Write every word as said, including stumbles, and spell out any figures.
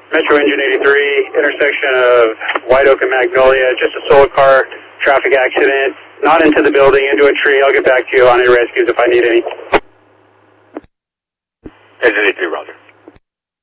Metro Engine eighty-three, intersection of White Oak and Magnolia, just a solo car traffic accident, not into the building, into a tree. I'll get back to you on any rescues if I need any. Engine eighty-three, roger.